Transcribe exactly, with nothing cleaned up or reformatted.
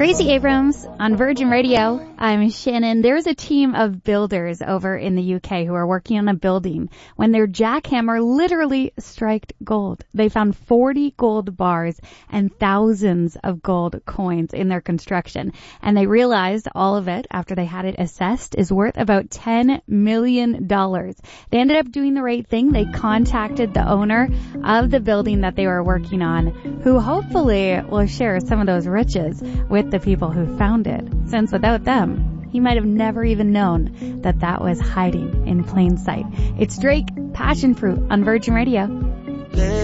Gracie Abrams on Virgin Radio. I'm Shannon. There's a team of builders over in the U K who are working on a building when their jackhammer literally struck gold. They found forty gold bars and thousands of gold coins in their construction. And they realized all of it, after they had it assessed, is worth about ten million dollars. They ended up doing the right thing. They contacted the owner of the building that they were working on, who hopefully will share some of those riches with the people who found it, since without them, he might have never even known that that was hiding in plain sight. It's Drake, Passion Fruit on Virgin Radio.